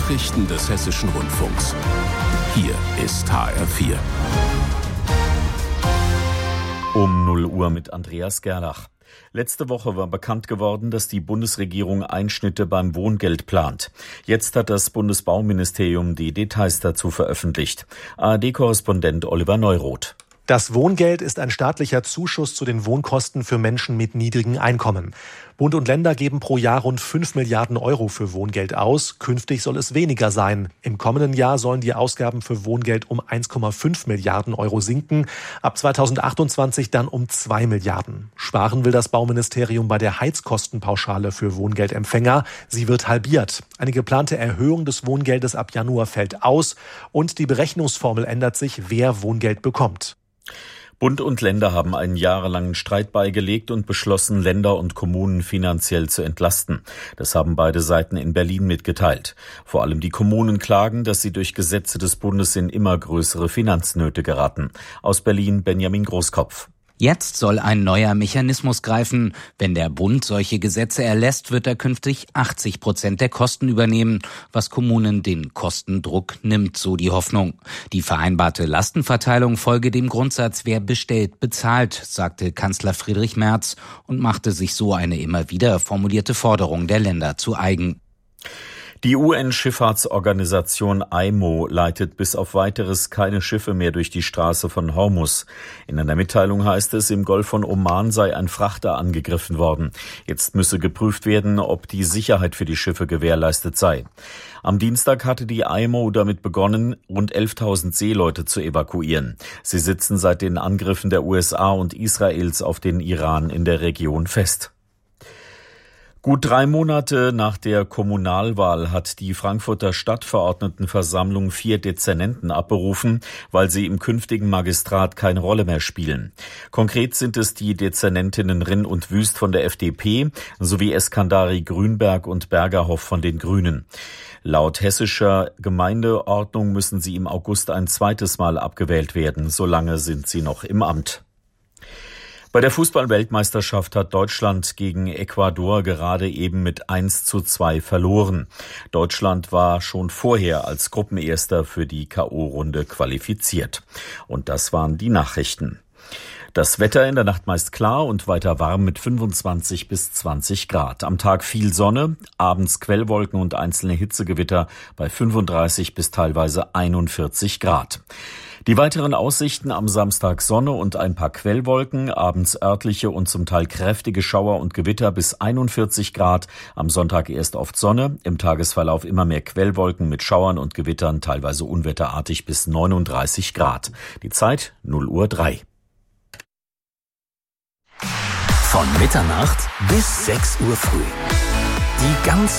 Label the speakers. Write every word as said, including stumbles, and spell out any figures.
Speaker 1: Nachrichten des Hessischen Rundfunks. Hier ist H R vier.
Speaker 2: Um null Uhr mit Andreas Gerlach. Letzte Woche war bekannt geworden, dass die Bundesregierung Einschnitte beim Wohngeld plant. Jetzt hat das Bundesbauministerium die Details dazu veröffentlicht. A R D-Korrespondent Oliver Neuroth.
Speaker 3: Das Wohngeld ist ein staatlicher Zuschuss zu den Wohnkosten für Menschen mit niedrigen Einkommen. Bund und Länder geben pro Jahr rund fünf Milliarden Euro für Wohngeld aus. Künftig soll es weniger sein. Im kommenden Jahr sollen die Ausgaben für Wohngeld um eins Komma fünf Milliarden Euro sinken. Ab zweitausendachtundzwanzig dann um zwei Milliarden. Sparen will das Bauministerium bei der Heizkostenpauschale für Wohngeldempfänger. Sie wird halbiert. Eine geplante Erhöhung des Wohngeldes ab Januar fällt aus. Und die Berechnungsformel ändert sich, wer Wohngeld bekommt.
Speaker 2: Bund und Länder haben einen jahrelangen Streit beigelegt und beschlossen, Länder und Kommunen finanziell zu entlasten. Das haben beide Seiten in Berlin mitgeteilt. Vor allem die Kommunen klagen, dass sie durch Gesetze des Bundes in immer größere Finanznöte geraten. Aus Berlin Benjamin Großkopf.
Speaker 4: Jetzt soll ein neuer Mechanismus greifen. Wenn der Bund solche Gesetze erlässt, wird er künftig achtzig Prozent der Kosten übernehmen, was Kommunen den Kostendruck nimmt, so die Hoffnung. Die vereinbarte Lastenverteilung folge dem Grundsatz, wer bestellt, bezahlt, sagte Kanzler Friedrich Merz und machte sich so eine immer wieder formulierte Forderung der Länder zu eigen.
Speaker 2: Die U N-Schifffahrtsorganisation I M O leitet bis auf Weiteres keine Schiffe mehr durch die Straße von Hormuz. In einer Mitteilung heißt es, im Golf von Oman sei ein Frachter angegriffen worden. Jetzt müsse geprüft werden, ob die Sicherheit für die Schiffe gewährleistet sei. Am Dienstag hatte die I M O damit begonnen, rund elftausend Seeleute zu evakuieren. Sie sitzen seit den Angriffen der U S A und Israels auf den Iran in der Region fest. Gut drei Monate nach der Kommunalwahl hat die Frankfurter Stadtverordnetenversammlung vier Dezernenten abberufen, weil sie im künftigen Magistrat keine Rolle mehr spielen. Konkret sind es die Dezernentinnen Rinn und Wüst von der F D P sowie Eskandari Grünberg und Bergerhoff von den Grünen. Laut hessischer Gemeindeordnung müssen sie im August ein zweites Mal abgewählt werden. Solange sind sie noch im Amt. Bei der Fußball-Weltmeisterschaft hat Deutschland gegen Ecuador gerade eben mit eins zu zwei verloren. Deutschland war schon vorher als Gruppenerster für die K O-Runde qualifiziert. Und das waren die Nachrichten. Das Wetter in der Nacht meist klar und weiter warm mit fünfundzwanzig bis zwanzig Grad. Am Tag viel Sonne, abends Quellwolken und einzelne Hitzegewitter bei fünfunddreißig bis teilweise einundvierzig Grad. Die weiteren Aussichten: am Samstag Sonne und ein paar Quellwolken, abends örtliche und zum Teil kräftige Schauer und Gewitter bis einundvierzig Grad. Am Sonntag erst oft Sonne, im Tagesverlauf immer mehr Quellwolken mit Schauern und Gewittern, teilweise unwetterartig bis neununddreißig Grad. Die Zeit null Uhr drei.
Speaker 1: Von Mitternacht bis sechs Uhr früh. Die ganz